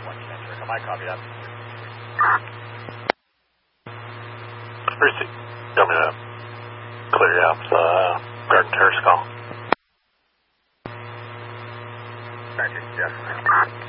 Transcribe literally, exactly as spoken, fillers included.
one Cancer. Come on, copy that. Brucey, you want me to clear you out the Garden Terrace call? Thank you, yes.